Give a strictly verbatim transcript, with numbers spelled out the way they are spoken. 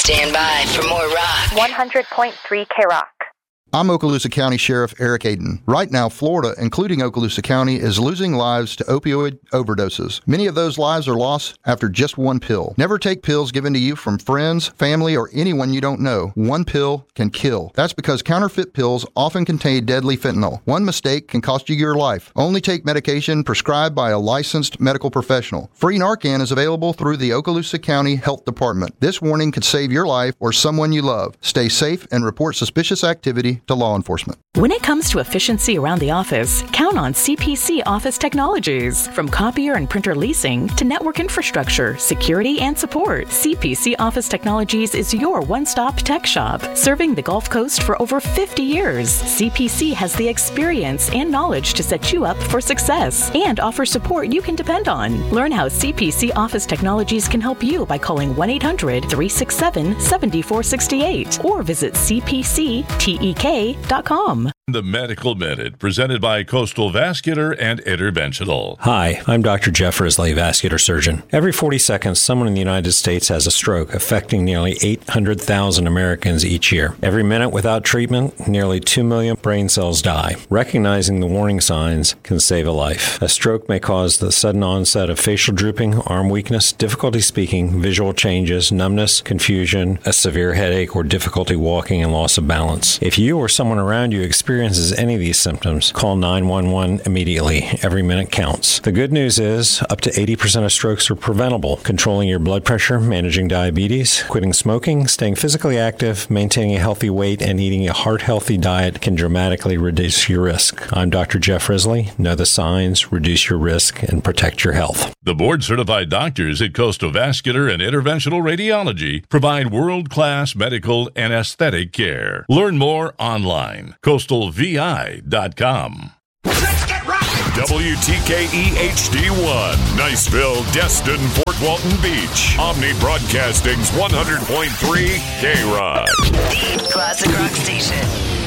Stand by for more rock. one hundred point three K-Rock. I'm Okaloosa County Sheriff Eric Aiden. Right now, Florida, including Okaloosa County, is losing lives to opioid overdoses. Many of those lives are lost after just one pill. Never take pills given to you from friends, family, or anyone you don't know. One pill can kill. That's because counterfeit pills often contain deadly fentanyl. One mistake can cost you your life. Only take medication prescribed by a licensed medical professional. Free Narcan is available through the Okaloosa County Health Department. This warning could save your life or someone you love. Stay safe and report suspicious activity to law enforcement. When it comes to efficiency around the office, count on C P C Office Technologies. From copier and printer leasing to network infrastructure, security, and support, C P C Office Technologies is your one-stop tech shop. Serving the Gulf Coast for over fifty years, C P C has the experience and knowledge to set you up for success and offer support you can depend on. Learn how C P C Office Technologies can help you by calling one eight hundred, three six seven, seven four six eight or visit c p c tek dot com. The Medical Minute, presented by Coastal Vascular and Interventional. Hi, I'm Doctor Jeff Risley, vascular surgeon. Every forty seconds, someone in the United States has a stroke, affecting nearly eight hundred thousand Americans each year. Every minute without treatment, nearly two million brain cells die. Recognizing the warning signs can save a life. A stroke may cause the sudden onset of facial drooping, arm weakness, difficulty speaking, visual changes, numbness, confusion, a severe headache, or difficulty walking and loss of balance. If you or someone around you experiences any of these symptoms, call nine one one immediately. Every minute counts. The good news is up to eighty percent of strokes are preventable. Controlling your blood pressure, managing diabetes, quitting smoking, staying physically active, maintaining a healthy weight, and eating a heart-healthy diet can dramatically reduce your risk. I'm Doctor Jeff Risley. Know the signs, reduce your risk, and protect your health. The board-certified doctors at Coastal Vascular and Interventional Radiology provide world-class medical and aesthetic care. Learn more online. coastal v i dot com. Let's get rocking! W T K E H D one, Niceville, Destin, Fort Walton Beach. Omni Broadcasting's one hundred point three K-Rock. The classic rock station.